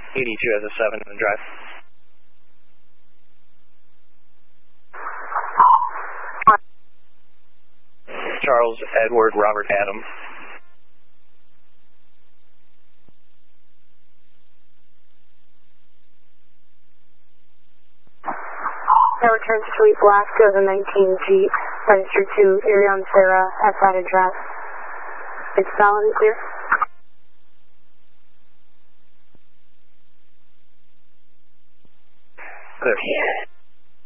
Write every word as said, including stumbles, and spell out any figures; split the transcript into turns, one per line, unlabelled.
eighty-two has a seven in the drive. Charles Edward Robert Adam.
Now return to Suite Black, two thousand nineteen Jeep, registered to Irion Sarah, at that address. It's valid and clear.
Clear.